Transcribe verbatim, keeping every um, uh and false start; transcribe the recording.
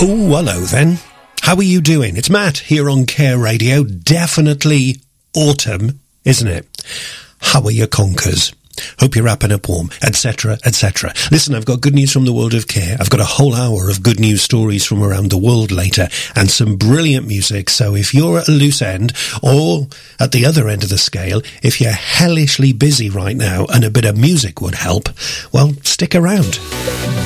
Oh, hello then. How are you doing? It's Matt here on Care Radio. Definitely autumn, isn't it? How are your conkers? Hope you're wrapping up warm, et cetera, et cetera. Listen, I've got good news from the world of care. I've got a whole hour of good news stories from around the world later and some brilliant music. So if you're at a loose end or at the other end of the scale, if you're hellishly busy right now and a bit of music would help, well, stick around.